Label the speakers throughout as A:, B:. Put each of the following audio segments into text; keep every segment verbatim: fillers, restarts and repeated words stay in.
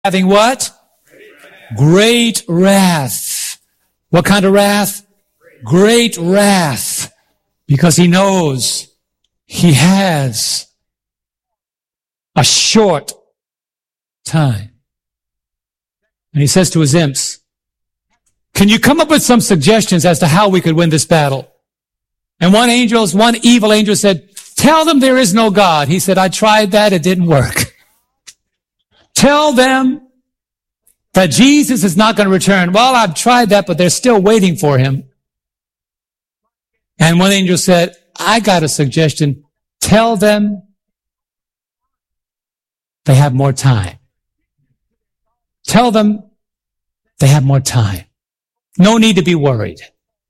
A: having what? Great wrath. What kind of wrath? Great wrath. Because he knows he has a short time. And he says to his imps, can you come up with some suggestions as to how we could win this battle? And one angel, one evil angel said, tell them there is no God. He said, I tried that. It didn't work. Tell them that Jesus is not going to return. Well, I've tried that, but they're still waiting for him. And one angel said, I got a suggestion. Tell them they have more time. Tell them they have more time. No need to be worried.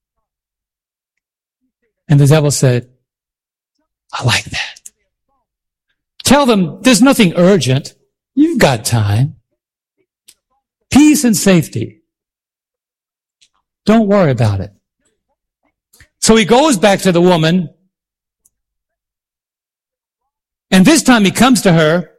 A: And the devil said, I like that. Tell them there's nothing urgent. You've got time. Peace and safety. Don't worry about it. So he goes back to the woman, and this time he comes to her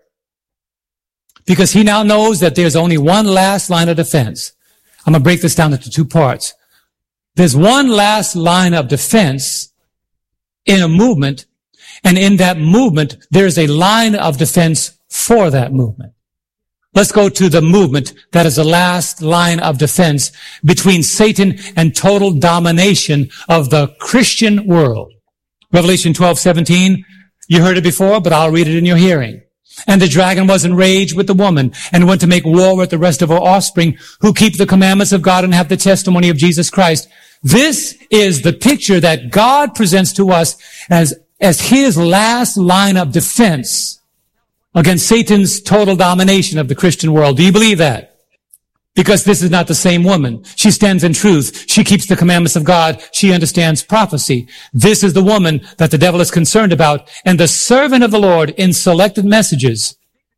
A: because he now knows that there's only one last line of defense. I'm going to break this down into two parts. There's one last line of defense in a movement, and in that movement, there's a line of defense for that movement. Let's go to the movement that is the last line of defense between Satan and total domination of the Christian world. Revelation twelve seventeen, you heard it before, but I'll read it in your hearing. And the dragon was enraged with the woman and went to make war with the rest of her offspring who keep the commandments of God and have the testimony of Jesus Christ. This is the picture that God presents to us as, as his last line of defense against Satan's total domination of the Christian world. Do you believe that? Because this is not the same woman. She stands in truth. She keeps the commandments of God. She understands prophecy. This is the woman that the devil is concerned about. And the servant of the Lord in selected messages,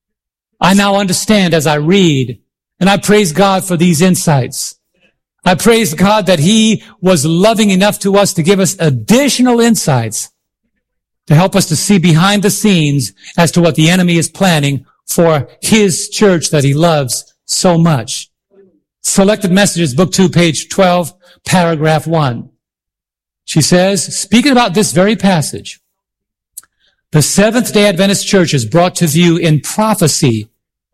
A: I now understand as I read, and I praise God for these insights. I praise God that he was loving enough to us to give us additional insights to help us to see behind the scenes as to what the enemy is planning for his church that he loves so much. Selected Messages, book two, page twelve, paragraph one. She says, speaking about this very passage, the Seventh-day Adventist Church is brought to view in prophecy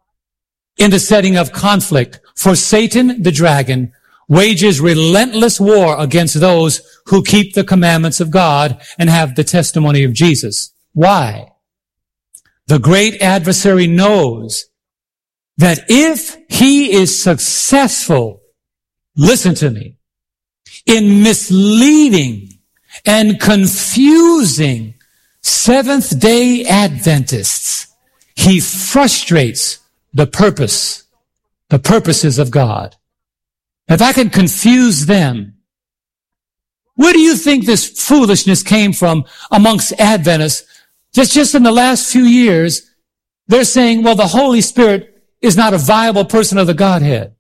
A: in the setting of conflict, for Satan, the dragon, wages relentless war against those who keep the commandments of God and have the testimony of Jesus. Why? The great adversary knows that if he is successful, listen to me, in misleading and confusing Seventh-day Adventists, he frustrates the purpose, the purposes of God. If I can confuse them, where do you think this foolishness came from amongst Adventists? Just, just in the last few years, they're saying, well, the Holy Spirit is not a viable person of the Godhead.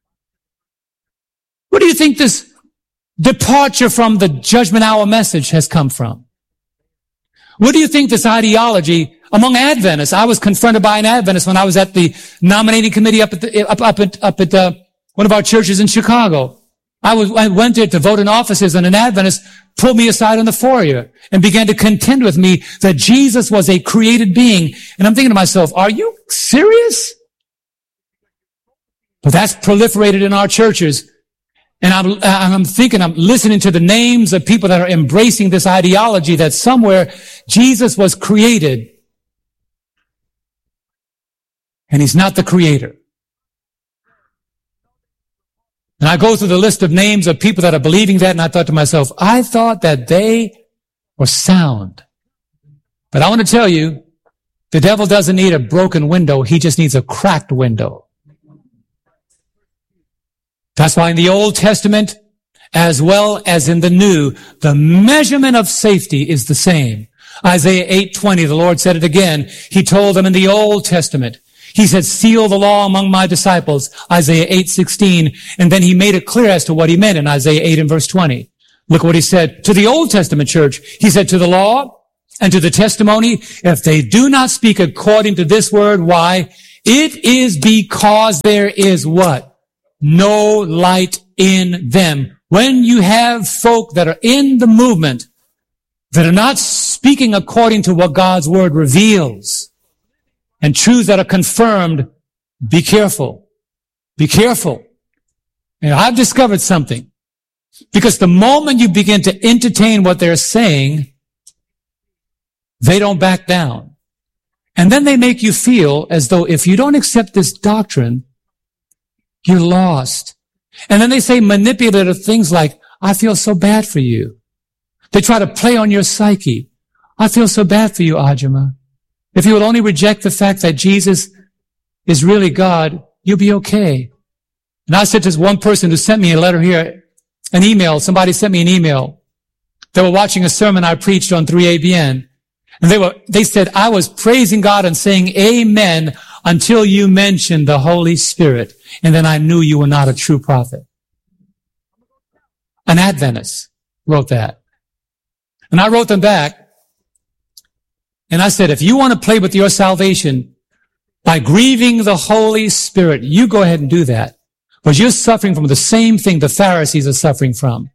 A: Where do you think this departure from the judgment hour message has come from? Where do you think this ideology among Adventists? I was confronted by an Adventist when I was at the nominating committee up at the, up, up at, up at, uh, one of our churches in Chicago. I was, I went there to vote in offices, and an Adventist pulled me aside in the foyer and began to contend with me that Jesus was a created being. And I'm thinking to myself, are you serious? But that's proliferated in our churches. And I'm, I'm thinking, I'm listening to the names of people that are embracing this ideology that somewhere Jesus was created and he's not the creator. And I go through the list of names of people that are believing that, and I thought to myself, I thought that they were sound. But I want to tell you, the devil doesn't need a broken window. He just needs a cracked window. That's why in the Old Testament, as well as in the New, the measurement of safety is the same. Isaiah eight twenty, the Lord said it again. He told them in the Old Testament, he said, seal the law among my disciples, Isaiah eight sixteen, and then he made it clear as to what he meant in Isaiah eight and verse twenty. Look what he said to the Old Testament church. He said, to the law and to the testimony, if they do not speak according to this word, why? It is because there is what? No light in them. When you have folk that are in the movement that are not speaking according to what God's word reveals and truths that are confirmed, be careful. Be careful. And I've discovered something. Because the moment you begin to entertain what they're saying, they don't back down. And then they make you feel as though if you don't accept this doctrine, you're lost. And then they say manipulative things like, I feel so bad for you. They try to play on your psyche. I feel so bad for you, Ajima. If you will only reject the fact that Jesus is really God, you'll be okay. And I said to this one person who sent me a letter here, an email, somebody sent me an email. They were watching a sermon I preached on three A B N. And they were, they said, I was praising God and saying amen until you mentioned the Holy Spirit. And then I knew you were not a true prophet. An Adventist wrote that. And I wrote them back. And I said, if you want to play with your salvation by grieving the Holy Spirit, you go ahead and do that. But you're suffering from the same thing the Pharisees are suffering from.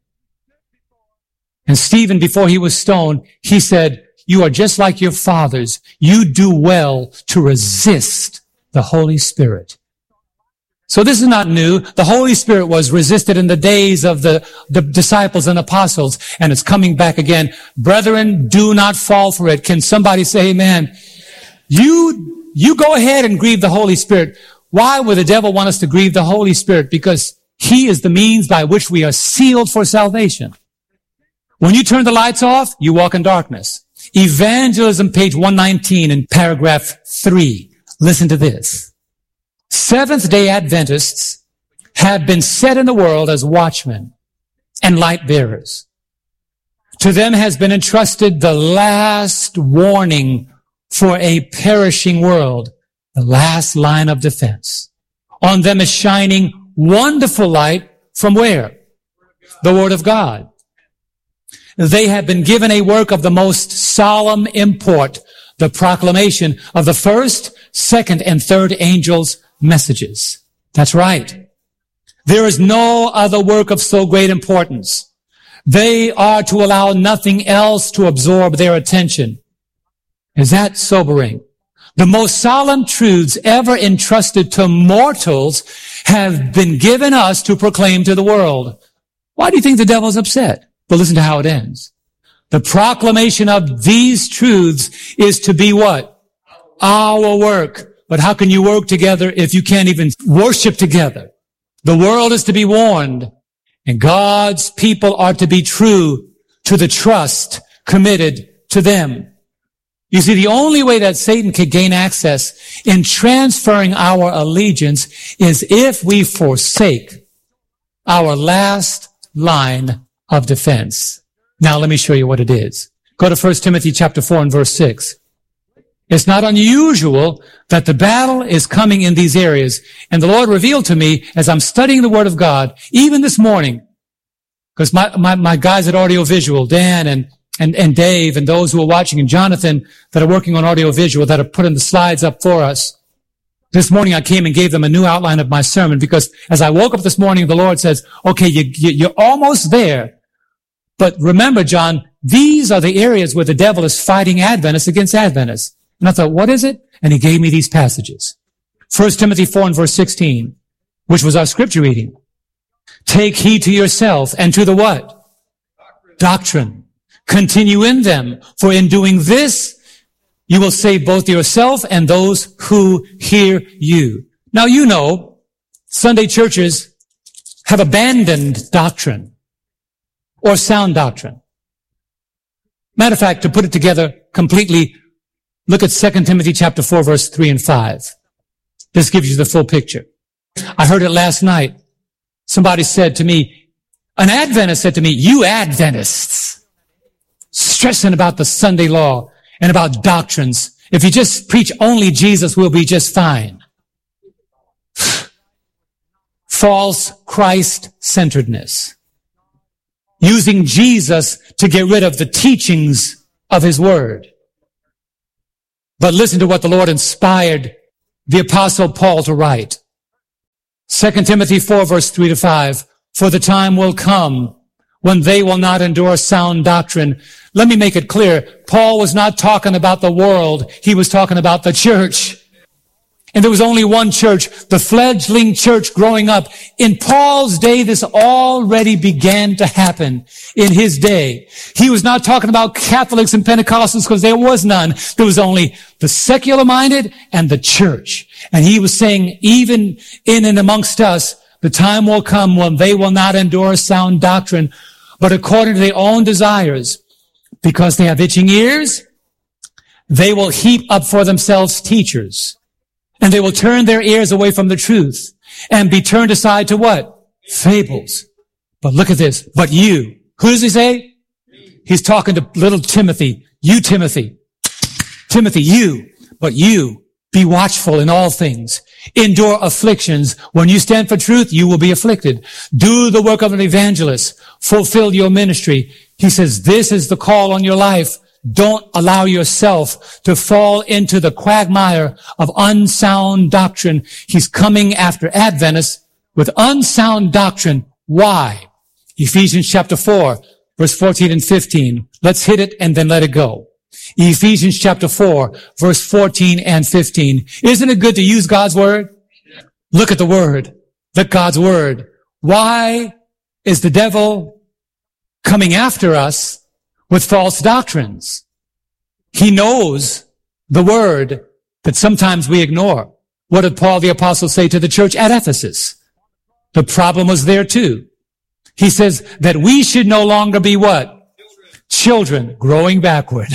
A: And Stephen, before he was stoned, he said, you are just like your fathers. You do well to resist the Holy Spirit. So this is not new. The Holy Spirit was resisted in the days of the, the disciples and apostles, and it's coming back again. Brethren, do not fall for it. Can somebody say amen? You, you go ahead and grieve the Holy Spirit. Why would the devil want us to grieve the Holy Spirit? Because he is the means by which we are sealed for salvation. When you turn the lights off, you walk in darkness. Evangelism, page one nineteen in paragraph three. Listen to this. Seventh-day Adventists have been set in the world as watchmen and light bearers. To them has been entrusted the last warning for a perishing world, the last line of defense. On them is shining wonderful light from where? The Word of God. They have been given a work of the most solemn import, the proclamation of the first, second, and third angels' messages. That's right. There is no other work of so great importance. They are to allow nothing else to absorb their attention. Is that sobering? The most solemn truths ever entrusted to mortals have been given us to proclaim to the world. Why do you think the devil's upset? But listen to how it ends. The proclamation of these truths is to be what? Our work. But how can you work together if you can't even worship together? The world is to be warned, and God's people are to be true to the trust committed to them. You see, the only way that Satan can gain access in transferring our allegiance is if we forsake our last line of defense. Now let me show you what it is. Go to First Timothy chapter four and verse six. It's not unusual that the battle is coming in these areas. And the Lord revealed to me as I'm studying the Word of God, even this morning, because my, my, my guys at Audio Visual, Dan and, and, and Dave and those who are watching and Jonathan that are working on Audio Visual that are putting the slides up for us. This morning I came and gave them a new outline of my sermon because as I woke up this morning, the Lord says, okay, you, you, you're almost there. But remember, John, these are the areas where the devil is fighting Adventists against Adventists. And I thought, what is it? And he gave me these passages. First Timothy four and verse sixteen, which was our scripture reading. Take heed to yourself and to the what? Doctrine. Doctrine. Continue in them, for in doing this, you will save both yourself and those who hear you. Now, you know, Sunday churches have abandoned doctrine or sound doctrine. Matter of fact, to put it together completely, look at Second Timothy chapter four, verse three and five. This gives you the full picture. I heard it last night. Somebody said to me, an Adventist said to me, you Adventists, stressing about the Sunday law and about doctrines. If you just preach only Jesus, we'll be just fine. False Christ-centeredness. Using Jesus to get rid of the teachings of His Word. But listen to what the Lord inspired the Apostle Paul to write. Second Timothy four, verse three to five. For the time will come when they will not endure sound doctrine. Let me make it clear. Paul was not talking about the world. He was talking about the church. And there was only one church, the fledgling church growing up. In Paul's day, this already began to happen in his day. He was not talking about Catholics and Pentecostals because there was none. There was only the secular-minded and the church. And he was saying, even in and amongst us, the time will come when they will not endure sound doctrine, but according to their own desires, because they have itching ears, they will heap up for themselves teachers. And they will turn their ears away from the truth and be turned aside to what? Fables. But look at this. But you. Who does he say? He's talking to little Timothy. You, Timothy. Timothy, you. But you. Be watchful in all things. Endure afflictions. When you stand for truth, you will be afflicted. Do the work of an evangelist. Fulfill your ministry. He says, this is the call on your life. Don't allow yourself to fall into the quagmire of unsound doctrine. He's coming after Adventists with unsound doctrine. Why? Ephesians chapter four, verse fourteen and fifteen. Let's hit it and then let it go. Ephesians chapter four, verse fourteen and fifteen. Isn't it good to use God's word? Look at the word. Look God's word. Why is the devil coming after us with false doctrines? He knows the word that sometimes we ignore. What did Paul the Apostle say to the church at Ephesus? The problem was there too. He says that we should no longer be what? Children growing backward,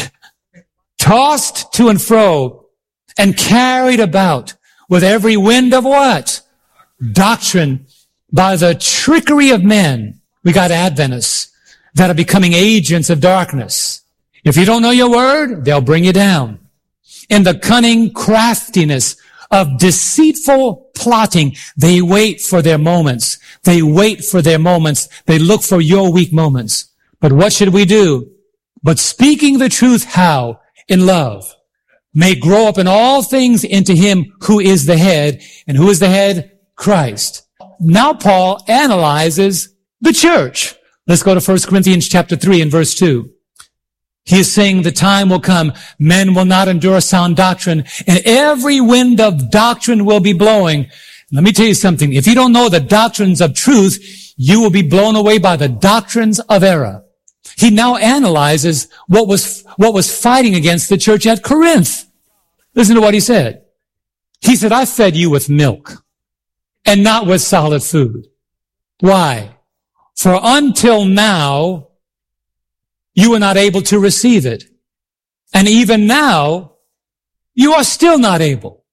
A: tossed to and fro, and carried about with every wind of what? Doctrine, by the trickery of men. We got Adventists that are becoming agents of darkness. If you don't know your word, they'll bring you down. In the cunning craftiness of deceitful plotting, they wait for their moments. They wait for their moments. They look for your weak moments. But what should we do? But speaking the truth, how? In love. May grow up in all things into him who is the head. And who is the head? Christ. Now Paul analyzes the church. Let's go to First Corinthians chapter three and verse two. He is saying the time will come, men will not endure sound doctrine, and every wind of doctrine will be blowing. Let me tell you something. If you don't know the doctrines of truth, you will be blown away by the doctrines of error. He now analyzes what was, what was fighting against the church at Corinth. Listen to what he said. He said, I fed you with milk and not with solid food. Why? For until now, you were not able to receive it. And even now, you are still not able.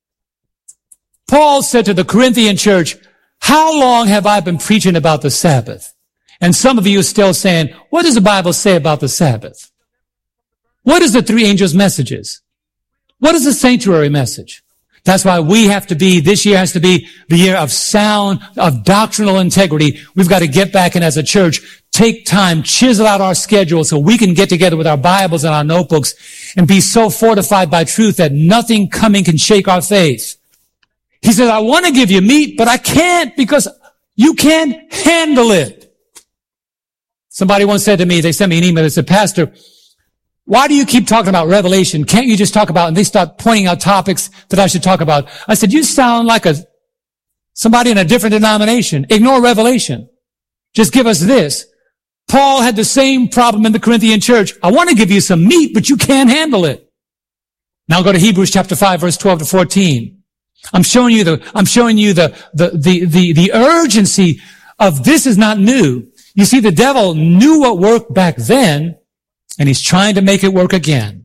A: Paul said to the Corinthian church, how long have I been preaching about the Sabbath? And some of you are still saying, what does the Bible say about the Sabbath? What is the three angels' messages? What is the sanctuary message? That's why we have to be, this year has to be the year of sound, of doctrinal integrity. We've got to get back and as a church, take time, chisel out our schedule so we can get together with our Bibles and our notebooks and be so fortified by truth that nothing coming can shake our faith. He said, I want to give you meat, but I can't because you can't handle it. Somebody once said to me, they sent me an email, they said, Pastor, why do you keep talking about Revelation? Can't you just talk about, and they start pointing out topics that I should talk about. I said, you sound like a, somebody in a different denomination. Ignore Revelation. Just give us this. Paul had the same problem in the Corinthian church. I want to give you some meat, but you can't handle it. Now go to Hebrews chapter five, verse twelve to fourteen. I'm showing you the, I'm showing you the, the, the, the, the urgency of this is not new. You see, the devil knew what worked back then, and he's trying to make it work again.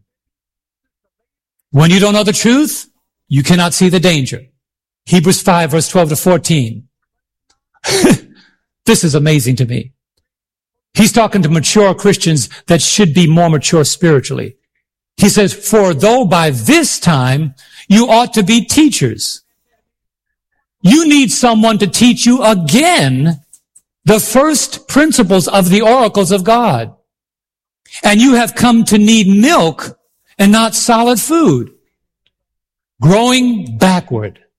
A: When you don't know the truth, you cannot see the danger. Hebrews five, verse twelve to fourteen. This is amazing to me. He's talking to mature Christians that should be more mature spiritually. He says, for though by this time you ought to be teachers, you need someone to teach you again the first principles of the oracles of God. And you have come to need milk and not solid food. Growing backward.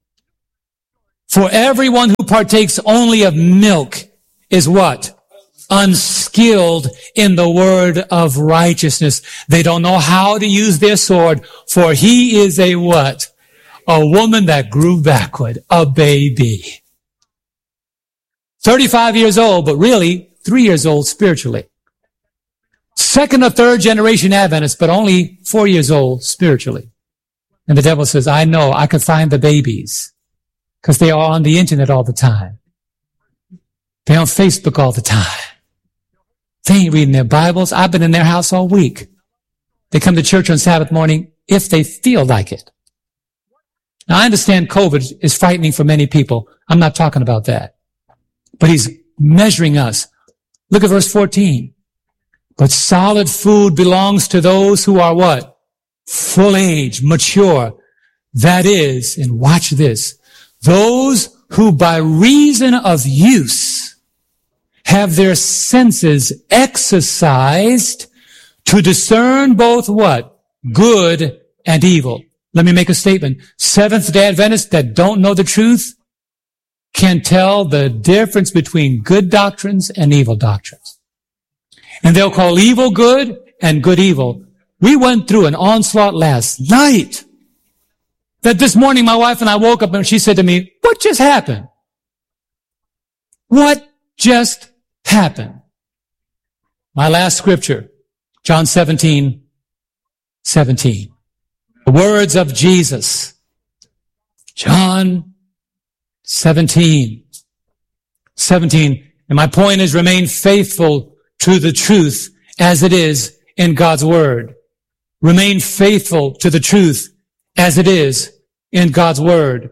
A: For everyone who partakes only of milk is what? Unskilled in the word of righteousness. They don't know how to use their sword, for he is a what? A woman that grew backward, a baby. thirty-five years old, but really three years old spiritually. Second or third generation Adventist, but only four years old spiritually. And the devil says, I know, I could find the babies because they are on the internet all the time. They're on Facebook all the time. They ain't reading their Bibles. I've been in their house all week. They come to church on Sabbath morning if they feel like it. Now, I understand COVID is frightening for many people. I'm not talking about that. But he's measuring us. Look at verse fourteen. But solid food belongs to those who are what? Full age, mature. That is, and watch this, those who by reason of use have their senses exercised to discern both what? Good and evil. Let me make a statement. Seventh-day Adventists that don't know the truth can tell the difference between good doctrines and evil doctrines. And they'll call evil good and good evil. We went through an onslaught last night that this morning my wife and I woke up and she said to me, what just happened? What just happened? My last scripture, John seventeen, seventeen. The words of Jesus. John seventeen, seventeen. And my point is remain faithful to the truth as it is in God's word. Remain faithful to the truth as it is in God's word.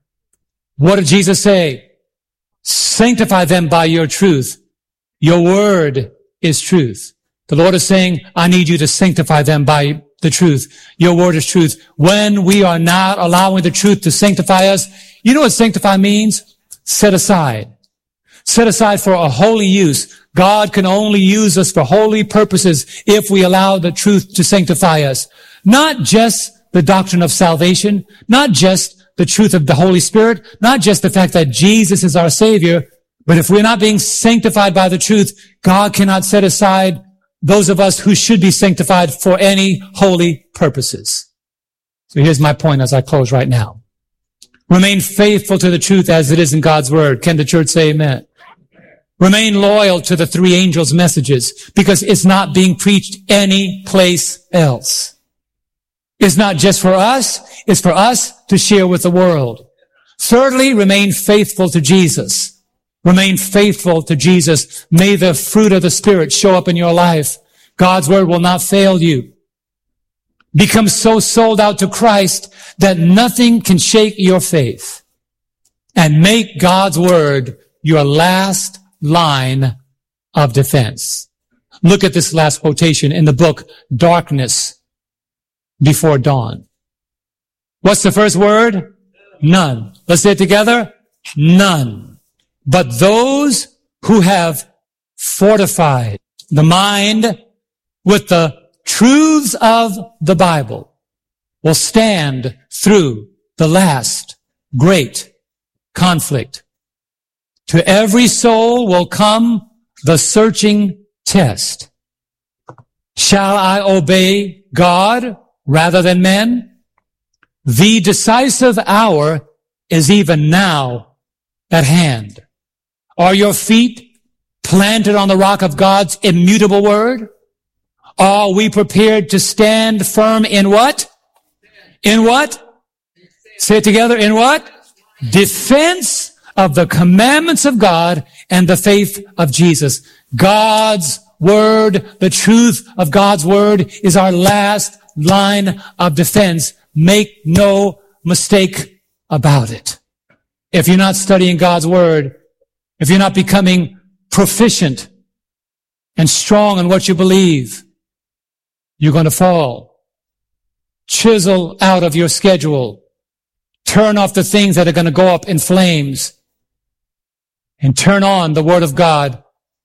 A: What did Jesus say? Sanctify them by your truth. Your word is truth. The Lord is saying, I need you to sanctify them by the truth. Your word is truth. When we are not allowing the truth to sanctify us, you know what sanctify means? Set aside. Set aside for a holy use. God can only use us for holy purposes if we allow the truth to sanctify us. Not just the doctrine of salvation, not just the truth of the Holy Spirit, not just the fact that Jesus is our Savior, but if we're not being sanctified by the truth, God cannot set aside those of us who should be sanctified for any holy purposes. So here's my point as I close right now. Remain faithful to the truth as it is in God's word. Can the church say amen? Remain loyal to the three angels' messages because it's not being preached any place else. It's not just for us. It's for us to share with the world. Thirdly, remain faithful to Jesus. Remain faithful to Jesus. May the fruit of the Spirit show up in your life. God's word will not fail you. Become so sold out to Christ that nothing can shake your faith. And make God's word your last line of defense. Look at this last quotation in the book, Darkness Before Dawn. What's the first word? None. Let's say it together. None. But those who have fortified the mind with the truths of the Bible will stand through the last great conflict. To every soul will come the searching test. Shall I obey God rather than men? The decisive hour is even now at hand. Are your feet planted on the rock of God's immutable word? Are we prepared to stand firm in what? In what? Say it together. In what? Defense of the commandments of God and the faith of Jesus. God's word, the truth of God's word is our last line of defense. Make no mistake about it. If you're not studying God's word, if you're not becoming proficient and strong in what you believe, you're going to fall. Chisel out of your schedule. Turn off the things that are going to go up in flames. And turn on the Word of God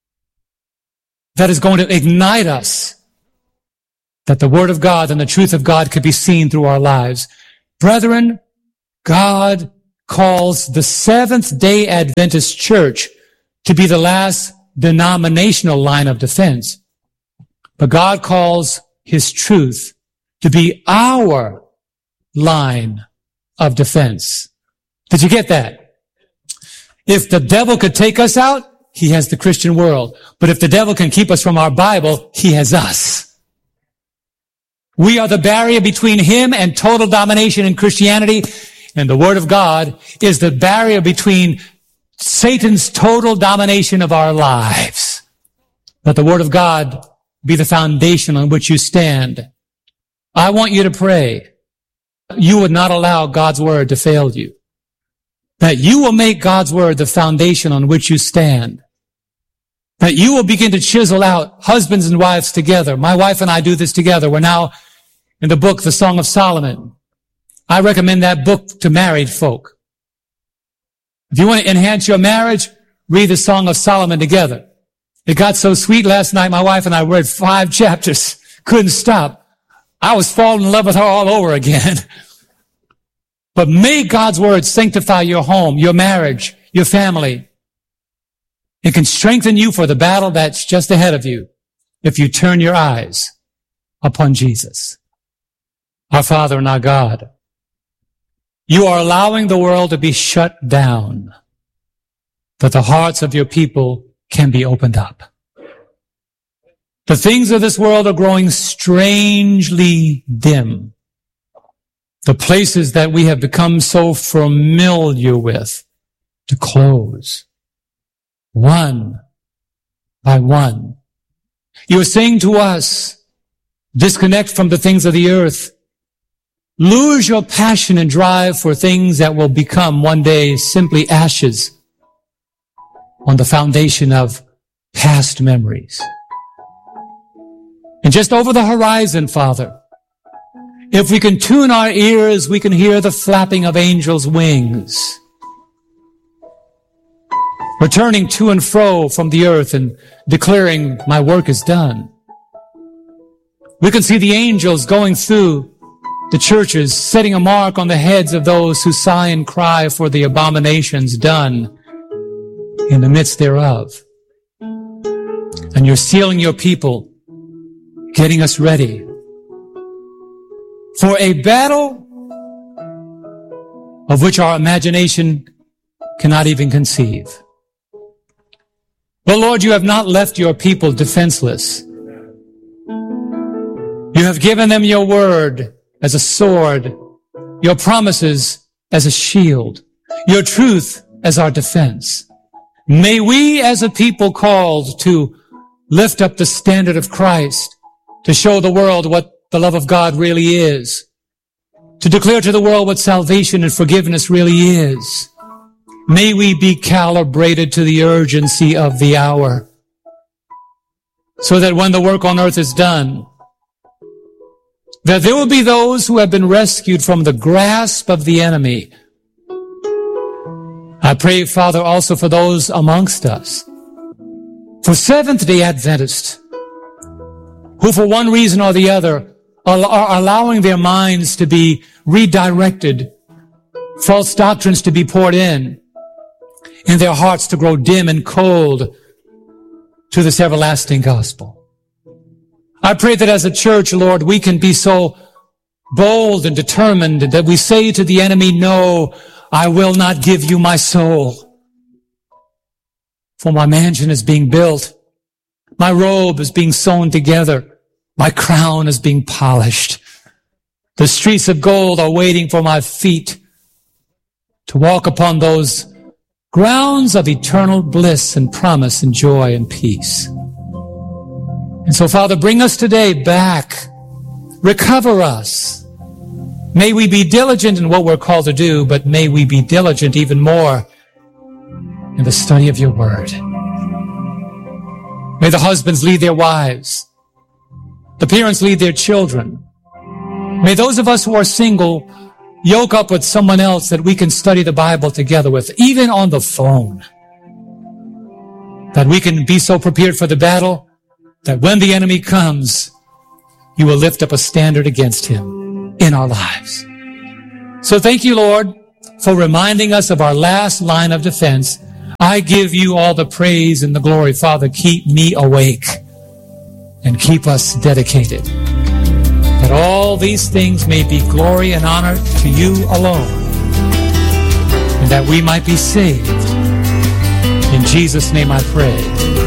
A: that is going to ignite us. That the Word of God and the truth of God could be seen through our lives. Brethren, God calls the Seventh-day Adventist Church to be the last denominational line of defense. But God calls His truth to be our line of defense. Did you get that? If the devil could take us out, he has the Christian world. But if the devil can keep us from our Bible, he has us. We are the barrier between him and total domination in Christianity. And the Word of God is the barrier between Satan's total domination of our lives. Let the Word of God be the foundation on which you stand. I want you to pray you would not allow God's Word to fail you. That you will make God's Word the foundation on which you stand. That you will begin to chisel out husbands and wives together. My wife and I do this together. We're now in the book, The Song of Solomon. I recommend that book to married folk. If you want to enhance your marriage, read the Song of Solomon together. It got so sweet last night, my wife and I read five chapters. Couldn't stop. I was falling in love with her all over again. But may God's Word sanctify your home, your marriage, your family. It can strengthen you for the battle that's just ahead of you if you turn your eyes upon Jesus. Our Father and our God, you are allowing the world to be shut down, that the hearts of your people can be opened up. The things of this world are growing strangely dim. The places that we have become so familiar with to close, one by one. You are saying to us, disconnect from the things of the earth. Lose your passion and drive for things that will become one day simply ashes on the foundation of past memories. And just over the horizon, Father, if we can tune our ears, we can hear the flapping of angels' wings, returning to and fro from the earth and declaring, my work is done. We can see the angels going through the churches, setting a mark on the heads of those who sigh and cry for the abominations done in the midst thereof. And you're sealing your people, getting us ready for a battle of which our imagination cannot even conceive. But Lord, you have not left your people defenseless. You have given them your word as a sword, your promises as a shield, your truth as our defense. May we as a people called to lift up the standard of Christ, to show the world what the love of God really is, to declare to the world what salvation and forgiveness really is. May we be calibrated to the urgency of the hour, so that when the work on earth is done, that there will be those who have been rescued from the grasp of the enemy. I pray, Father, also for those amongst us, for Seventh-day Adventists, who for one reason or the other are allowing their minds to be redirected, false doctrines to be poured in, and their hearts to grow dim and cold to this everlasting gospel. I pray that as a church, Lord, we can be so bold and determined that we say to the enemy, no, I will not give you my soul. For my mansion is being built. My robe is being sewn together. My crown is being polished. The streets of gold are waiting for my feet to walk upon those grounds of eternal bliss and promise and joy and peace. And so, Father, bring us today back. Recover us. May we be diligent in what we're called to do, but may we be diligent even more in the study of your word. May the husbands lead their wives. The parents lead their children. May those of us who are single yoke up with someone else that we can study the Bible together with, even on the phone. That we can be so prepared for the battle that when the enemy comes, you will lift up a standard against him in our lives. So thank you, Lord, for reminding us of our last line of defense. I give you all the praise and the glory. Father, keep me awake and keep us dedicated, that all these things may be glory and honor to you alone, and that we might be saved. In Jesus' name I pray.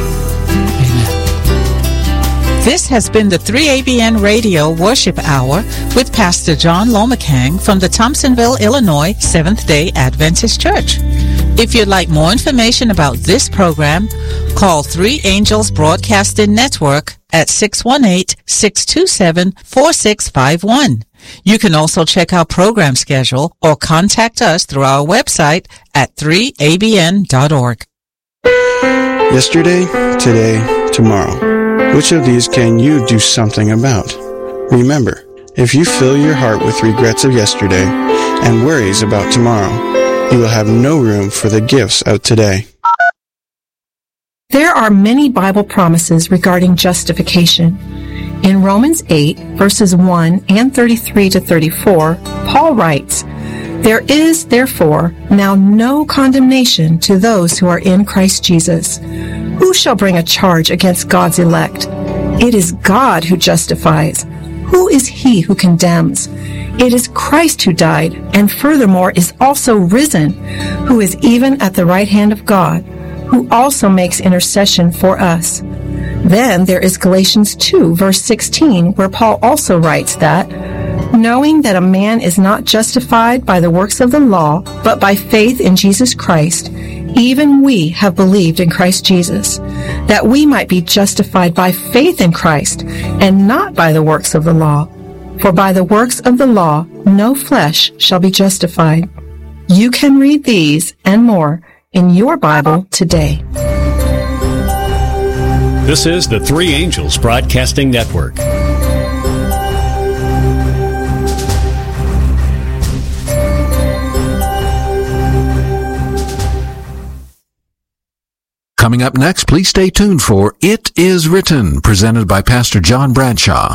A: Amen.
B: This has been the three A B N Radio Worship Hour with Pastor John Lomacang from the Thompsonville, Illinois Seventh-day Adventist Church. If you'd like more information about this program, call Three Angels Broadcasting Network at six one eight, six two seven, four six five one. You can also check our program schedule or contact us through our website at three A B N dot org.
C: Yesterday, today, tomorrow. Which of these can you do something about? Remember, if you fill your heart with regrets of yesterday and worries about tomorrow, you will have no room for the gifts of today.
D: There are many Bible promises regarding justification. In Romans eight, verses one and thirty-three to thirty-four, Paul writes, "There is, therefore, now no condemnation to those who are in Christ Jesus. Who shall bring a charge against God's elect? It is God who justifies. Who is he who condemns? It is Christ who died, and furthermore is also risen, who is even at the right hand of God, who also makes intercession for us." Then there is Galatians two, verse sixteen, where Paul also writes that, "Knowing that a man is not justified by the works of the law, but by faith in Jesus Christ, even we have believed in Christ Jesus, that we might be justified by faith in Christ, and not by the works of the law. For by the works of the law, no flesh shall be justified." You can read these and more in your Bible today.
E: This is the Three Angels Broadcasting Network.
F: Coming up next, please stay tuned for It Is Written, presented by Pastor John Bradshaw.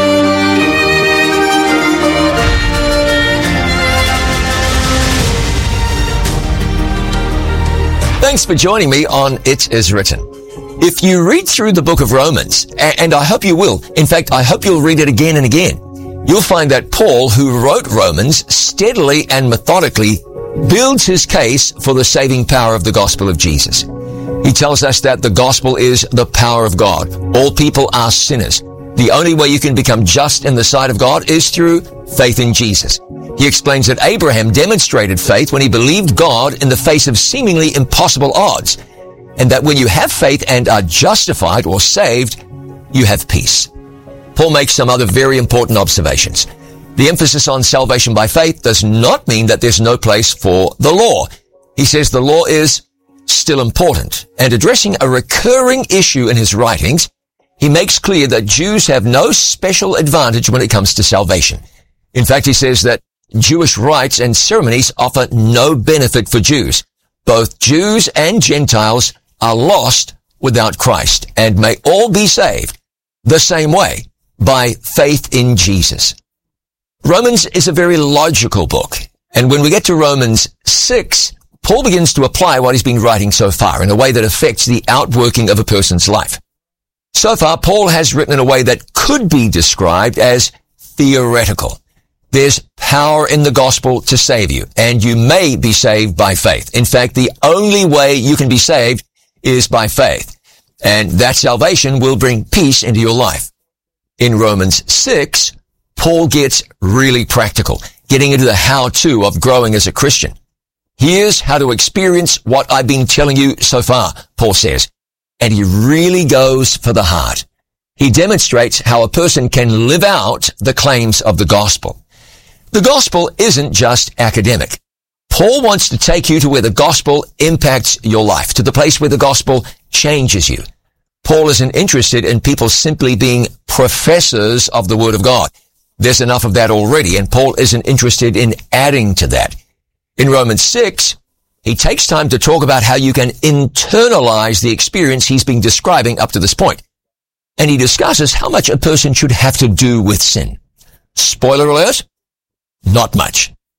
G: Thanks for joining me on It Is Written. If you read through the book of Romans, and I hope you will, in fact, I hope you'll read it again and again, you'll find that Paul, who wrote Romans, steadily and methodically builds his case for the saving power of the gospel of Jesus. He tells us that the gospel is the power of God. All people are sinners. The only way you can become just in the sight of God is through faith in Jesus. He explains that Abraham demonstrated faith when he believed God in the face of seemingly impossible odds, and that when you have faith and are justified or saved, you have peace. Paul makes some other very important observations. The emphasis on salvation by faith does not mean that there's no place for the law. He says the law is still important, and addressing a recurring issue in his writings, he makes clear that Jews have no special advantage when it comes to salvation. In fact, he says that Jewish rites and ceremonies offer no benefit for Jews. Both Jews and Gentiles are lost without Christ and may all be saved the same way, by faith in Jesus. Romans is a very logical book, and when we get to Romans six, Paul begins to apply what he's been writing so far in a way that affects the outworking of a person's life. So far, Paul has written in a way that could be described as theoretical. There's power in the gospel to save you, and you may be saved by faith. In fact, the only way you can be saved is by faith, and that salvation will bring peace into your life. In Romans six, Paul gets really practical, getting into the how-to of growing as a Christian. Here's how to experience what I've been telling you so far, Paul says, and he really goes for the heart. He demonstrates how a person can live out the claims of the gospel. The gospel isn't just academic. Paul wants to take you to where the gospel impacts your life, to the place where the gospel changes you. Paul isn't interested in people simply being professors of the Word of God. There's enough of that already, and Paul isn't interested in adding to that. In Romans six, he takes time to talk about how you can internalize the experience he's been describing up to this point. And he discusses how much a person should have to do with sin. Spoiler alert, not much.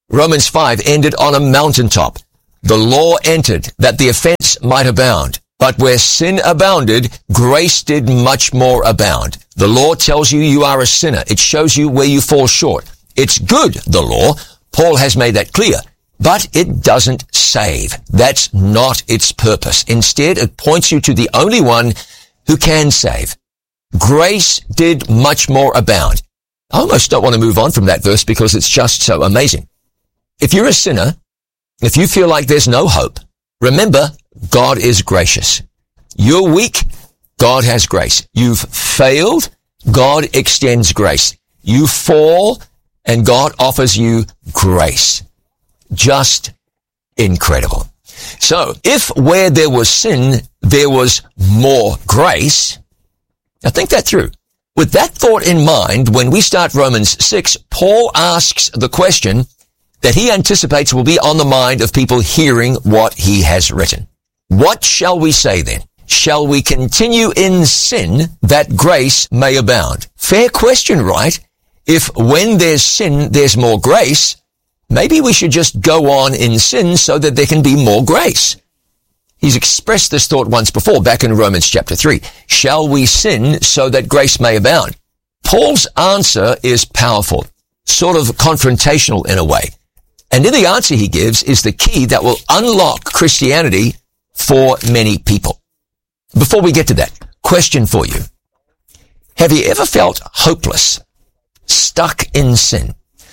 G: Romans five ended on a mountaintop. The law entered that the offense might abound. But where sin abounded, grace did much more abound. The law tells you you are a sinner. It shows you where you fall short. It's good, the law. Paul has made that clear. But it doesn't save. That's not its purpose. Instead, it points you to the only one who can save. Grace did much more abound. I almost don't want to move on from that verse because it's just so amazing. If you're a sinner, if you feel like there's no hope, remember, God is gracious. You're weak, God has grace. You've failed, God extends grace. You fall, and God offers you grace. Just incredible. So, if where there was sin, there was more grace, now think that through. With that thought in mind, when we start Romans six, Paul asks the question that he anticipates will be on the mind of people hearing what he has written. What shall we say then? Shall we continue in sin that grace may abound? Fair question, right? If when there's sin, there's more grace, maybe we should just go on in sin so that there can be more grace. He's expressed this thought once before, back in Romans chapter three. Shall we sin so that grace may abound? Paul's answer is powerful, sort of confrontational in a way. And in the answer he gives is the key that will unlock Christianity for many people. Before we get to that, question for you. Have you ever felt hopeless, stuck in sin?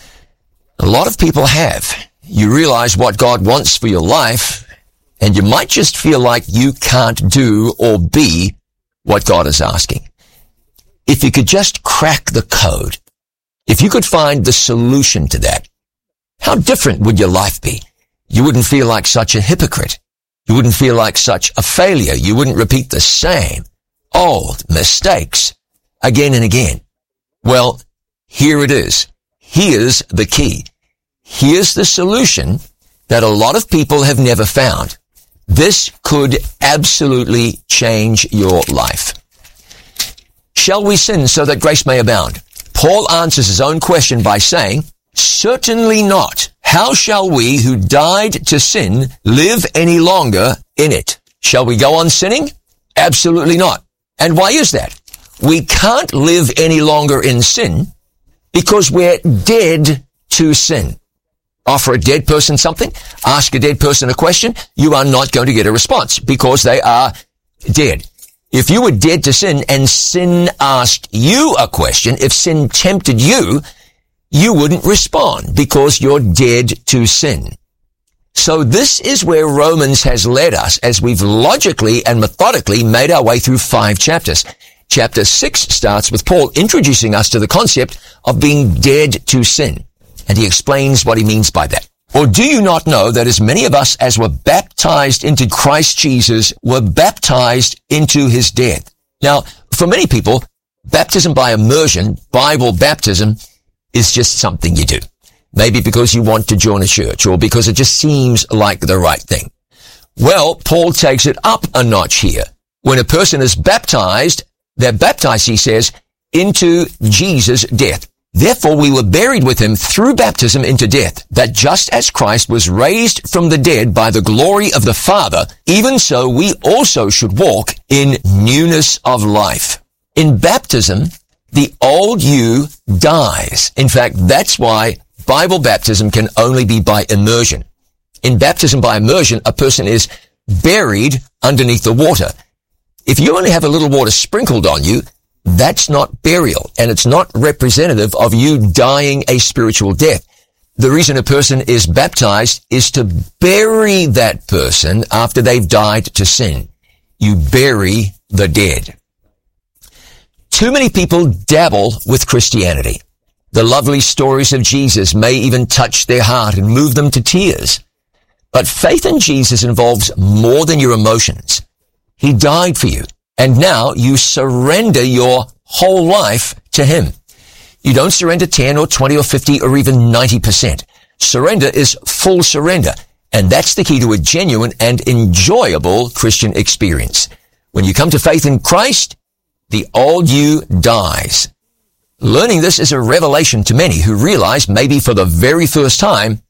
G: A lot of people have. You realize what God wants for your life, and you might just feel like you can't do or be what God is asking. If you could just crack the code, if you could find the solution to that, how different would your life be? You wouldn't feel like such a hypocrite. You wouldn't feel like such a failure. You wouldn't repeat the same old mistakes again and again. Well, here it is. Here's the key. Here's the solution that a lot of people have never found. This could absolutely change your life. Shall we sin so that grace may abound? Paul answers his own question by saying, certainly not. How shall we who died to sin live any longer in it? Shall we go on sinning? Absolutely not. And why is that? We can't live any longer in sin because we're dead to sin. Offer a dead person something, ask a dead person a question, you are not going to get a response because they are dead. If you were dead to sin and sin asked you a question, if sin tempted you, you wouldn't respond because you're dead to sin. So this is where Romans has led us as we've logically and methodically made our way through five chapters. Chapter six starts with Paul introducing us to the concept of being dead to sin. And he explains what he means by that. Or do you not know that as many of us as were baptized into Christ Jesus were baptized into his death? Now, for many people, baptism by immersion, Bible baptism, is just something you do. Maybe because you want to join a church or because it just seems like the right thing. Well, Paul takes it up a notch here. When a person is baptized, they're baptized, he says, into Jesus' death. Therefore, we were buried with him through baptism into death, that just as Christ was raised from the dead by the glory of the Father, even so we also should walk in newness of life. In baptism, the old you dies. In fact, that's why Bible baptism can only be by immersion. In baptism by immersion, a person is buried underneath the water. If you only have a little water sprinkled on you, that's not burial, and it's not representative of you dying a spiritual death. The reason a person is baptized is to bury that person after they've died to sin. You bury the dead. Too many people dabble with Christianity. The lovely stories of Jesus may even touch their heart and move them to tears. But faith in Jesus involves more than your emotions. He died for you, and now you surrender your whole life to him. You don't surrender ten or twenty or fifty or even ninety percent. Surrender is full surrender, and that's the key to a genuine and enjoyable Christian experience. When you come to faith in Christ, the old you dies. Learning this is a revelation to many who realize, maybe for the very first time,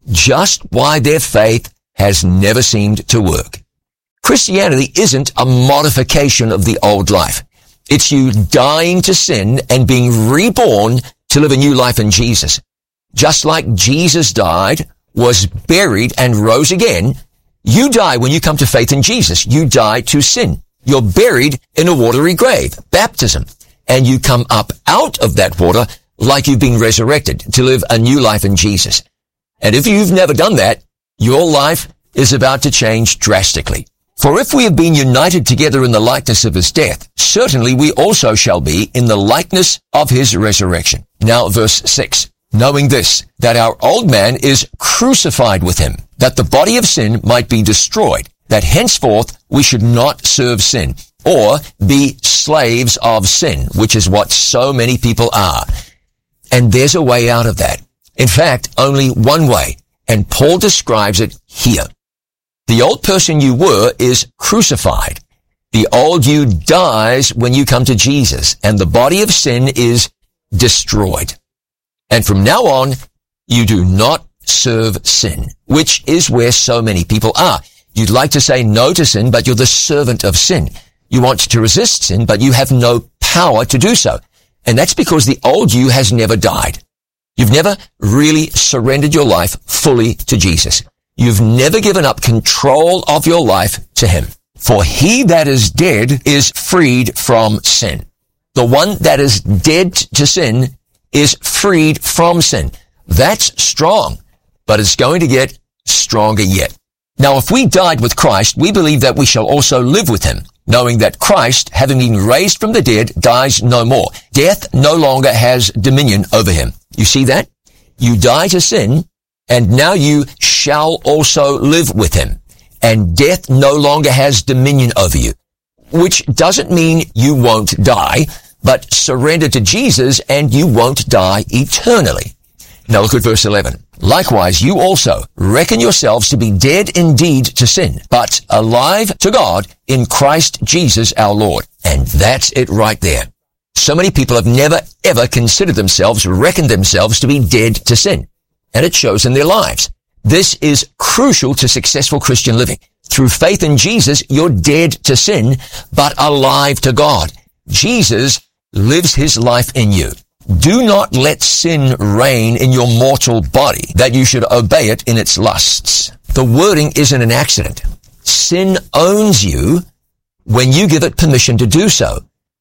G: just why their faith has never seemed to work. Christianity isn't a modification of the old life. It's you dying to sin and being reborn to live a new life in Jesus. Just like Jesus died, was buried, and rose again, you die when you come to faith in Jesus. You die to sin. You're buried in a watery grave, baptism, and you come up out of that water like you've been resurrected to live a new life in Jesus. And if you've never done that, your life is about to change drastically. For if we have been united together in the likeness of his death, certainly we also shall be in the likeness of his resurrection. Now, verse six. Knowing this, that our old man is crucified with him, that the body of sin might be destroyed, that henceforth we should not serve sin, or be slaves of sin, which is what so many people are. And there's a way out of that. In fact, only one way, and Paul describes it here. The old person you were is crucified. The old you dies when you come to Jesus, and the body of sin is destroyed. And from now on, you do not serve sin, which is where so many people are. You'd like to say no to sin, but you're the servant of sin. You want to resist sin, but you have no power to do so. And that's because the old you has never died. You've never really surrendered your life fully to Jesus. You've never given up control of your life to him. For he that is dead is freed from sin. The one that is dead to sin is freed from sin. That's strong, but it's going to get stronger yet. Now, if we died with Christ, we believe that we shall also live with him, knowing that Christ, having been raised from the dead, dies no more. Death no longer has dominion over him. You see that? You die to sin, and now you shall also live with him. And death no longer has dominion over you, which doesn't mean you won't die, but surrender to Jesus and you won't die eternally. Now look at verse eleven. Likewise, you also reckon yourselves to be dead indeed to sin, but alive to God in Christ Jesus our Lord. And that's it right there. So many people have never ever considered themselves, reckoned themselves to be dead to sin. And it shows in their lives. This is crucial to successful Christian living. Through faith in Jesus, you're dead to sin, but alive to God. Jesus lives his life in you. Do not let sin reign in your mortal body, that you should obey it in its lusts. The wording isn't an accident. Sin owns you when you give it permission to do so.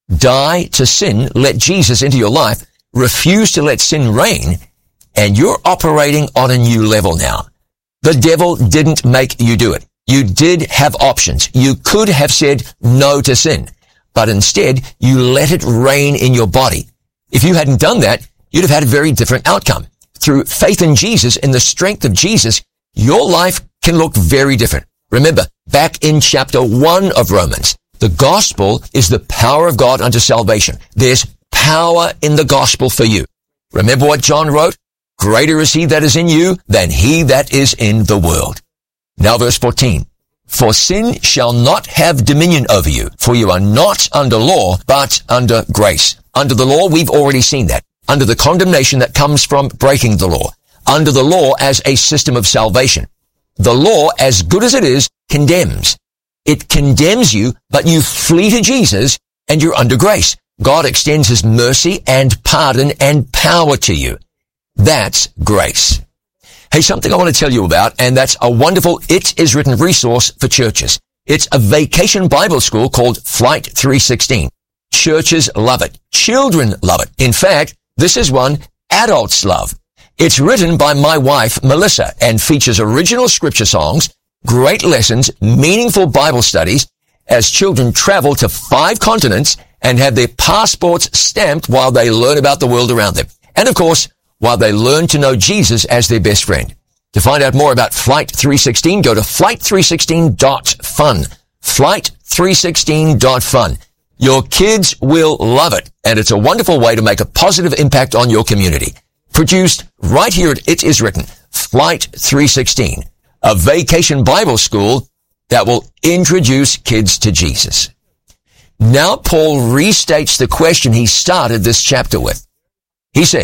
G: Die to sin, let Jesus into your life, refuse to let sin reign, and you're operating on a new level now. The devil didn't make you do it. You did have options. You could have said no to sin, but instead you let it reign in your body. If you hadn't done that, you'd have had a very different outcome. Through faith in Jesus, in the strength of Jesus, your life can look very different. Remember, back in chapter one of Romans, the gospel is the power of God unto salvation. There's power in the gospel for you. Remember what John wrote? Greater is he that is in you than he that is in the world. Now verse fourteen. For sin shall not have dominion over you, for you are not under law, but under grace. Under the law, we've already seen that. Under the condemnation that comes from breaking the law. Under the law as a system of salvation. The law, as good as it is, condemns. It condemns you, but you flee to Jesus and you're under grace. God extends his mercy and pardon and power to you. That's grace. Hey, something I want to tell you about, and that's a wonderful It Is Written resource for churches. It's a vacation Bible school called Flight three sixteen. Churches love it. Children love it. In fact, this is one adults love. It's written by my wife, Melissa, and features original scripture songs, great lessons, meaningful Bible studies, as children travel to five continents and have their passports stamped while they learn about the world around them. And of course, while they learn to know Jesus as their best friend. To find out more about Flight three sixteen, go to flight three sixteen dot fun. flight three sixteen dot fun. Your kids will love it, and it's a wonderful way to make a positive impact on your community. Produced right here at It Is Written, Flight three sixteen, a vacation Bible school that will introduce kids to Jesus. Now Paul restates the question he started this chapter with. He says,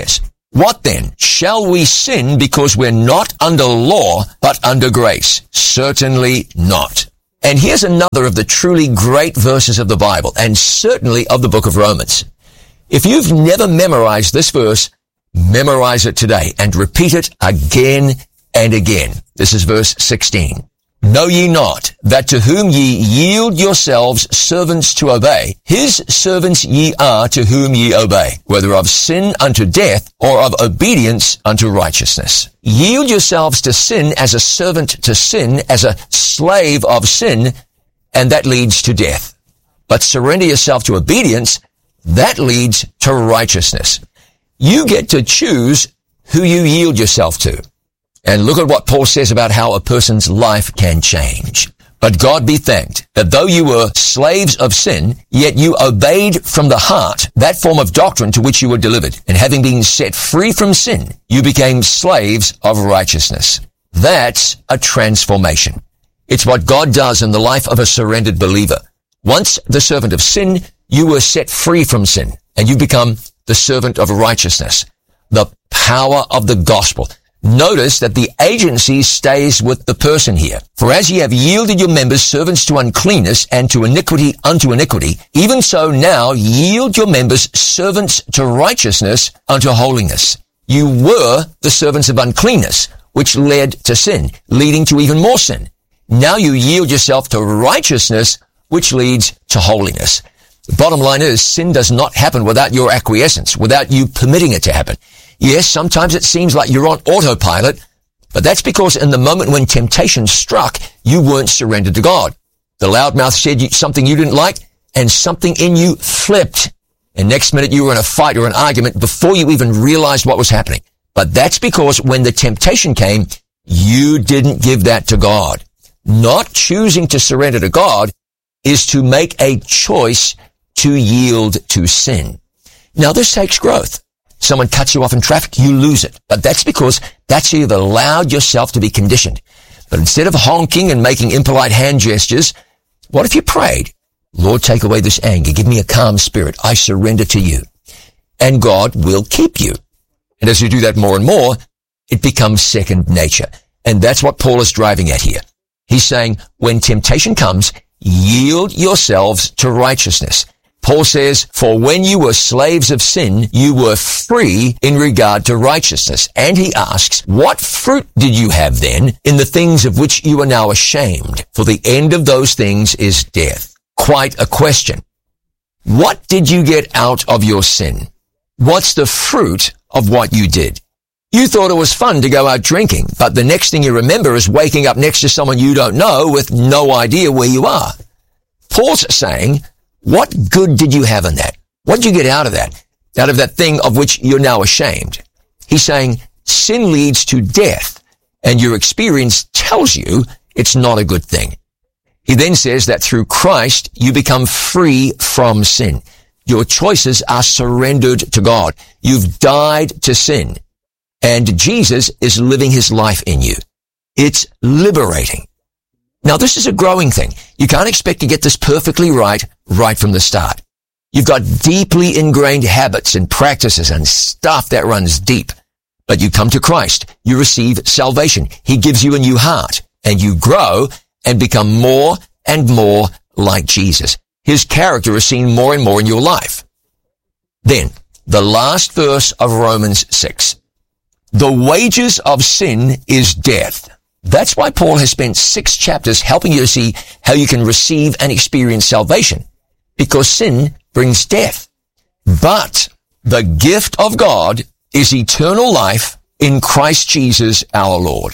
G: What then? Shall we sin because we're not under law, but under grace? Certainly not. And here's another of the truly great verses of the Bible, and certainly of the book of Romans. If you've never memorized this verse, memorize it today and repeat it again and again. This is verse sixteen. Know ye not that to whom ye yield yourselves servants to obey, his servants ye are to whom ye obey, whether of sin unto death or of obedience unto righteousness. Yield yourselves to sin as a servant to sin, as a slave of sin, and that leads to death. But surrender yourself to obedience, that leads to righteousness. You get to choose who you yield yourself to. And look at what Paul says about how a person's life can change. But God be thanked that though you were slaves of sin, yet you obeyed from the heart that form of doctrine to which you were delivered. And having been set free from sin, you became slaves of righteousness. That's a transformation. It's what God does in the life of a surrendered believer. Once the servant of sin, you were set free from sin, and you become the servant of righteousness. The power of the gospel. Notice that the agency stays with the person here. For as ye have yielded your members servants to uncleanness and to iniquity unto iniquity, even so now yield your members servants to righteousness unto holiness. You were the servants of uncleanness, which led to sin, leading to even more sin. Now you yield yourself to righteousness, which leads to holiness. The bottom line is, sin does not happen without your acquiescence, without you permitting it to happen. Yes, sometimes it seems like you're on autopilot, but that's because in the moment when temptation struck, you weren't surrendered to God. The loudmouth said you, something you didn't like, and something in you flipped. And next minute you were in a fight or an argument before you even realized what was happening. But that's because when the temptation came, you didn't give that to God. Not choosing to surrender to God is to make a choice to yield to sin. Now this takes growth. Someone cuts you off in traffic, you lose it. But that's because that's you've allowed yourself to be conditioned. But instead of honking and making impolite hand gestures, what if you prayed? Lord, take away this anger. Give me a calm spirit. I surrender to you. And God will keep you. And as you do that more and more, it becomes second nature. And that's what Paul is driving at here. He's saying, when temptation comes, yield yourselves to righteousness. Paul says, for when you were slaves of sin, you were free in regard to righteousness. And he asks, what fruit did you have then in the things of which you are now ashamed? For the end of those things is death. Quite a question. What did you get out of your sin? What's the fruit of what you did? You thought it was fun to go out drinking, but the next thing you remember is waking up next to someone you don't know with no idea where you are. Paul's saying, what good did you have in that? What did you get out of that? Out of that thing of which you're now ashamed? He's saying sin leads to death, and your experience tells you it's not a good thing. He then says that through Christ, you become free from sin. Your choices are surrendered to God. You've died to sin, and Jesus is living his life in you. It's liberating. Now, this is a growing thing. You can't expect to get this perfectly right, right from the start. You've got deeply ingrained habits and practices and stuff that runs deep. But you come to Christ. You receive salvation. He gives you a new heart, and you grow and become more and more like Jesus. His character is seen more and more in your life. Then, the last verse of Romans six. The wages of sin is death. That's why Paul has spent six chapters helping you to see how you can receive and experience salvation, because sin brings death. But the gift of God is eternal life in Christ Jesus our Lord.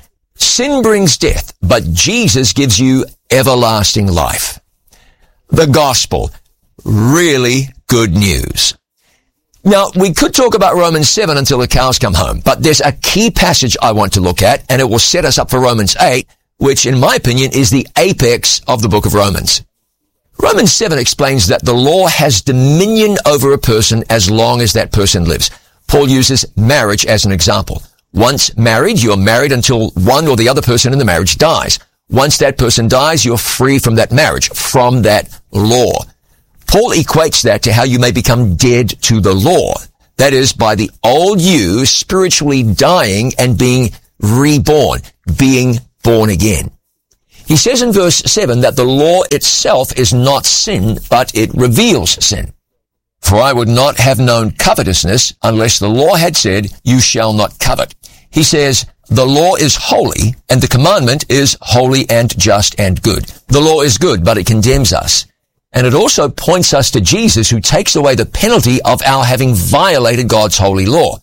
G: Sin brings death, but Jesus gives you everlasting life. The gospel, really good news. Now, we could talk about Romans seven until the cows come home, but there's a key passage I want to look at, and it will set us up for Romans eight, which, in my opinion, is the apex of the book of Romans. Romans seven explains that the law has dominion over a person as long as that person lives. Paul uses marriage as an example. Once married, you're married until one or the other person in the marriage dies. Once that person dies, you're free from that marriage, from that law. Paul equates that to how you may become dead to the law. That is, by the old you spiritually dying and being reborn, being born again. He says in verse seven that the law itself is not sin, but it reveals sin. For I would not have known covetousness unless the law had said, you shall not covet. He says, the law is holy, and the commandment is holy and just and good. The law is good, but it condemns us. And it also points us to Jesus, who takes away the penalty of our having violated God's holy law.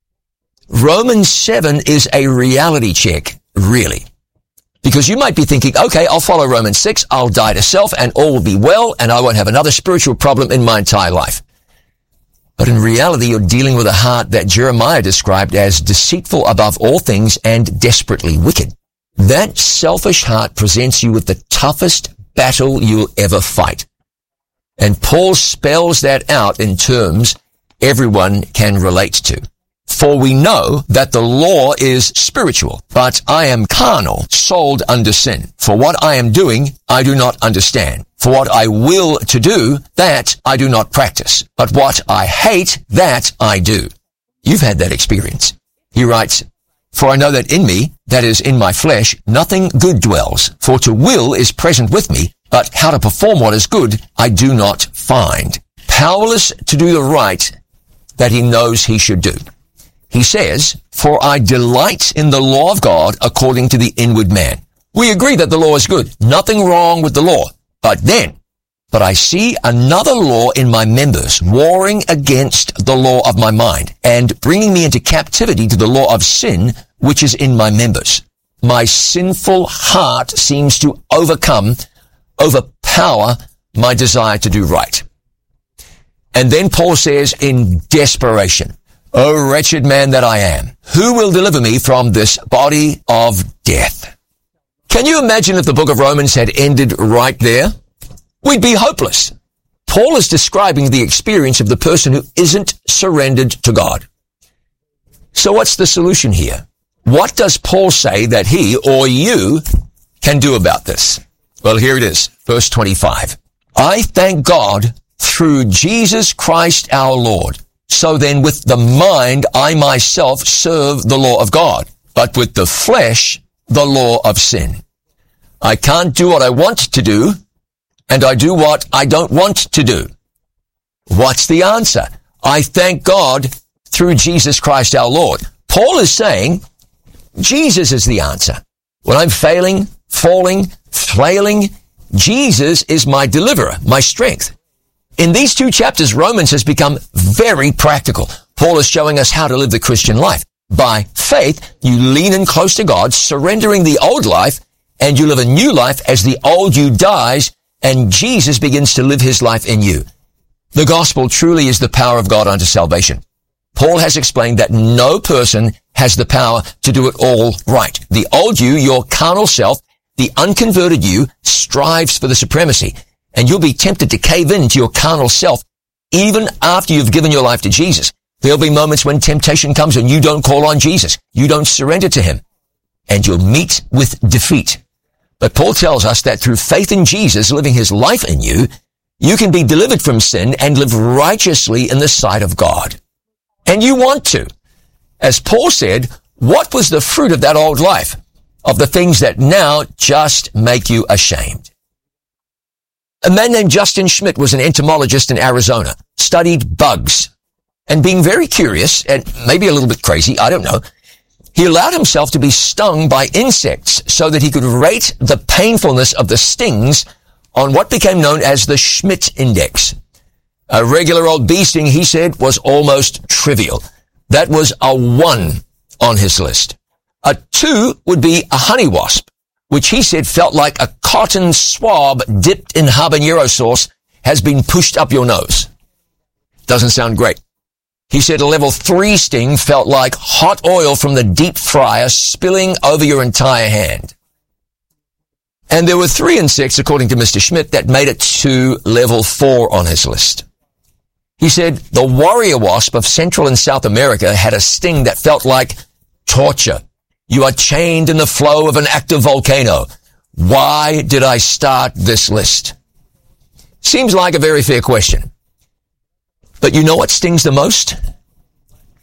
G: Romans seven is a reality check, really. Because you might be thinking, okay, I'll follow Romans six, I'll die to self, and all will be well, and I won't have another spiritual problem in my entire life. But in reality, you're dealing with a heart that Jeremiah described as deceitful above all things and desperately wicked. That selfish heart presents you with the toughest battle you'll ever fight. And Paul spells that out in terms everyone can relate to. For we know that the law is spiritual, but I am carnal, sold under sin. For what I am doing, I do not understand. For what I will to do, that I do not practice. But what I hate, that I do. You've had that experience. He writes, for I know that in me, that is in my flesh, nothing good dwells. For to will is present with me, but how to perform what is good, I do not find. Powerless to do the right that he knows he should do. He says, for I delight in the law of God according to the inward man. We agree that the law is good. Nothing wrong with the law. But then, but I see another law in my members, warring against the law of my mind, and bringing me into captivity to the law of sin, which is in my members. My sinful heart seems to overcome, overpower my desire to do right. And then Paul says in desperation, O wretched man that I am, who will deliver me from this body of death? Can you imagine if the book of Romans had ended right there? We'd be hopeless. Paul is describing the experience of the person who isn't surrendered to God. So what's the solution here? What does Paul say that he or you can do about this? Well, here it is, verse twenty-five. I thank God through Jesus Christ our Lord. So then with the mind I myself serve the law of God, but with the flesh the law of sin. I can't do what I want to do, and I do what I don't want to do. What's the answer? I thank God through Jesus Christ our Lord. Paul is saying Jesus is the answer. When I'm failing, falling, flailing, Jesus is my deliverer, my strength. In these two chapters, Romans has become very practical. Paul is showing us how to live the Christian life. By faith, you lean in close to God, surrendering the old life, and you live a new life as the old you dies, and Jesus begins to live his life in you. The gospel truly is the power of God unto salvation. Paul has explained that no person has the power to do it all right. The old you, your carnal self, the unconverted you, strives for the supremacy. And you'll be tempted to cave in to your carnal self even after you've given your life to Jesus. There'll be moments when temptation comes and you don't call on Jesus. You don't surrender to him. And you'll meet with defeat. But Paul tells us that through faith in Jesus living his life in you, you can be delivered from sin and live righteously in the sight of God. And you want to. As Paul said, what was the fruit of that old life? Of the things that now just make you ashamed. A man named Justin Schmidt was an entomologist in Arizona, studied bugs, and being very curious, and maybe a little bit crazy, I don't know, he allowed himself to be stung by insects so that he could rate the painfulness of the stings on what became known as the Schmidt Index. A regular old bee sting, he said, was almost trivial. That was a one on his list. A two would be a honey wasp, which he said felt like a cotton swab dipped in habanero sauce has been pushed up your nose. Doesn't sound great. He said a level three sting felt like hot oil from the deep fryer spilling over your entire hand. And there were three insects, according to Mister Schmidt, that made it to level four on his list. He said the warrior wasp of Central and South America had a sting that felt like torture. You are chained in the flow of an active volcano. Why did I start this list? Seems like a very fair question. But you know what stings the most?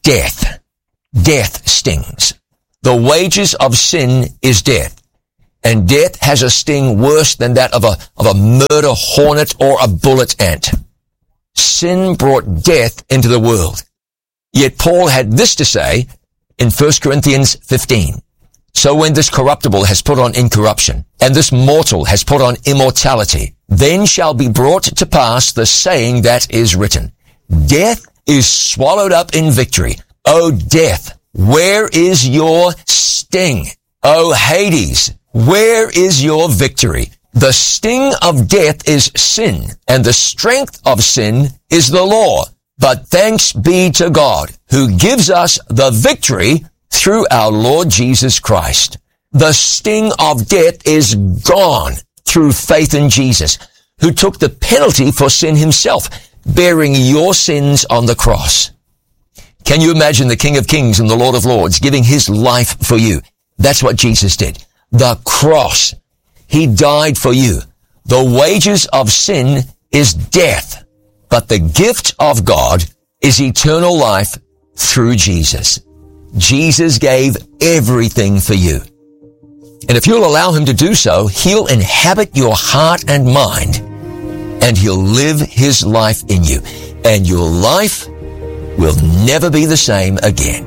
G: death. Death stings. The wages of sin is death. And death has a sting worse than that of a, of a murder hornet or a bullet ant. Sin brought death into the world. Yet Paul had this to say in First Corinthians fifteen. So when this corruptible has put on incorruption, and this mortal has put on immortality, then shall be brought to pass the saying that is written, Death is swallowed up in victory. O death, where is your sting? O Hades, where is your victory? The sting of death is sin, and the strength of sin is the law. But thanks be to God, who gives us the victory through our Lord Jesus Christ. The sting of death is gone through faith in Jesus, who took the penalty for sin himself, bearing your sins on the cross. Can you imagine the King of Kings and the Lord of Lords giving his life for you? That's what Jesus did. The cross. He died for you. The wages of sin is death, but the gift of God is eternal life through Jesus. Jesus gave everything for you. And if you'll allow him to do so, he'll inhabit your heart and mind, and he'll live his life in you. And your life will never be the same again.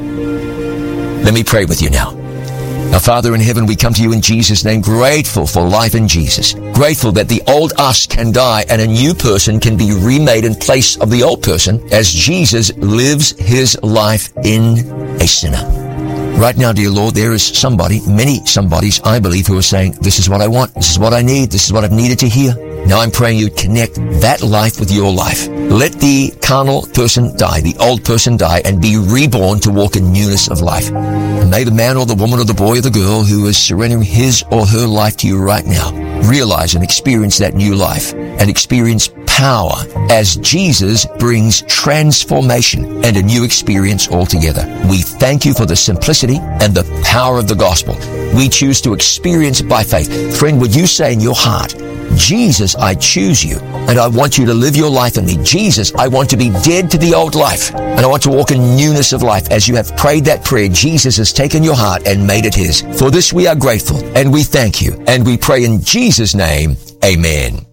G: Let me pray with you now. Now, Father in heaven, we come to you in Jesus' name, grateful for life in Jesus. Grateful that the old us can die and a new person can be remade in place of the old person as Jesus lives his life in a sinner. Right now, dear Lord, there is somebody, many somebodies, I believe, who are saying, this is what I want, this is what I need, this is what I've needed to hear. Now I'm praying you connect that life with your life. Let the carnal person die, the old person die, and be reborn to walk in newness of life. And may the man or the woman or the boy or the girl who is surrendering his or her life to you right now realize and experience that new life and experience power as Jesus brings transformation and a new experience altogether. We thank you for the simplicity and the power of the gospel. We choose to experience it by faith. Friend, would you say in your heart, Jesus, I choose you, and I want you to live your life in me. Jesus, I want to be dead to the old life, and I want to walk in newness of life. As you have prayed that prayer, Jesus has taken your heart and made it his. For this we are grateful, and we thank you, and we pray in Jesus' name, amen.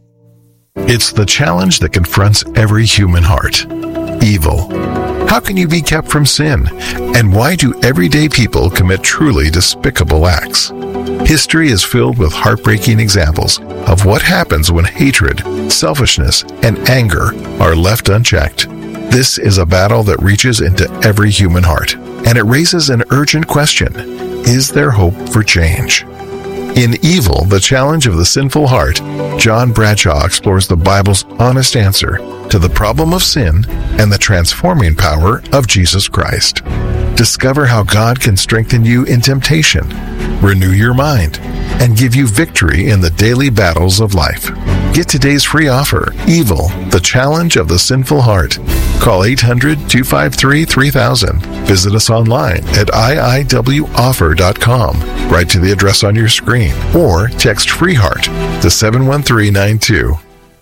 H: It's the challenge that confronts every human heart. Evil. How can you be kept from sin? And why do everyday people commit truly despicable acts? History is filled with heartbreaking examples of what happens when hatred, selfishness, and anger are left unchecked. This is a battle that reaches into every human heart, and it raises an urgent question. Is there hope for change? In Evil, the Challenge of the Sinful Heart, John Bradshaw explores the Bible's honest answer to the problem of sin and the transforming power of Jesus Christ. Discover how God can strengthen you in temptation, renew your mind, and give you victory in the daily battles of life. Get today's free offer, Evil, the Challenge of the Sinful Heart. Call eight hundred, two five three, three thousand. Visit us online at I I W offer dot com. Write to the address on your screen or text FREEHEART to seven one three nine two.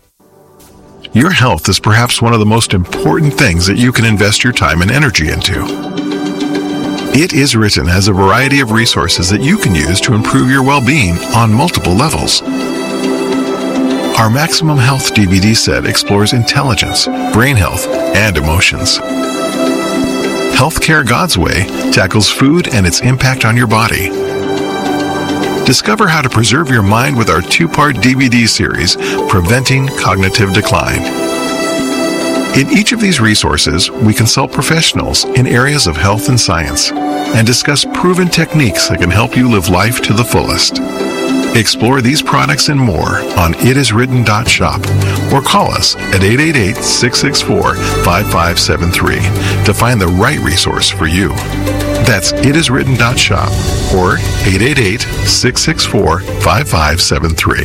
H: Your health is perhaps one of the most important things that you can invest your time and energy into. It Is Written has a variety of resources that you can use to improve your well-being on multiple levels. Our Maximum Health D V D set explores intelligence, brain health, and emotions. Healthcare God's Way tackles food and its impact on your body. Discover how to preserve your mind with our two-part D V D series, Preventing Cognitive Decline. In each of these resources, we consult professionals in areas of health and science and discuss proven techniques that can help you live life to the fullest. Explore these products and more on it is written dot shop or call us at eight eight eight, six six four, five five seven three to find the right resource for you. That's it is written dot shop or eight eight eight, six six four, five five seven three.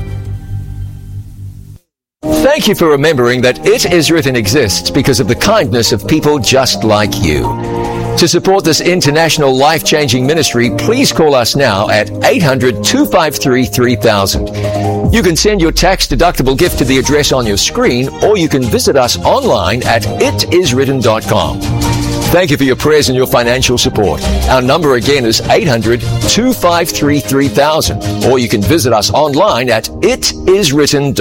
G: Thank you for remembering that It Is Written exists because of the kindness of people just like you. To support this international life-changing ministry, please call us now at eight hundred, two five three, three thousand. You can send your tax-deductible gift to the address on your screen, or you can visit us online at it is written dot com. Thank you for your prayers and your financial support. Our number again is eight hundred, two five three, three thousand, or you can visit us online at it is written dot com.